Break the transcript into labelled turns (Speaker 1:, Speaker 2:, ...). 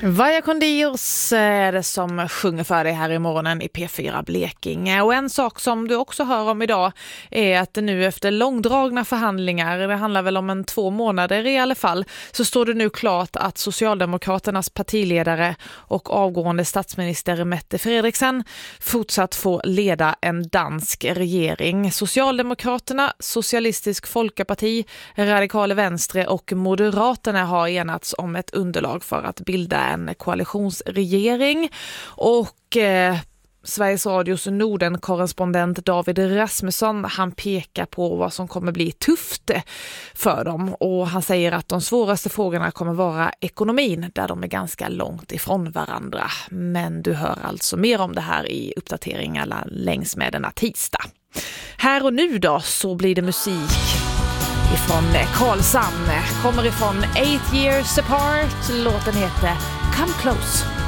Speaker 1: Vaja Condios är det som sjunger för dig här i morgonen i P4 Blekinge. Och en sak som du också hör om idag är att det nu efter långdragna förhandlingar, det handlar väl om 2 månader i alla fall, så står det nu klart att Socialdemokraternas partiledare och avgående statsminister Mette Frederiksen fortsatt får leda en dansk regering. Socialdemokraterna, Socialistisk Folkeparti, Radikale Venstre och Moderaterna har enats om ett underlag för att bilda en koalitionsregering och Sveriges Radios Norden-korrespondent David Rasmusson, han pekar på vad som kommer bli tufft för dem och han säger att de svåraste frågorna kommer vara ekonomin där de är ganska långt ifrån varandra. Men du hör alltså mer om det här i uppdateringarna längs med denna tisdag. Här och nu då så blir det musik ifrån Karlshamn, kommer ifrån 8 Years Apart, låten heter Come Close.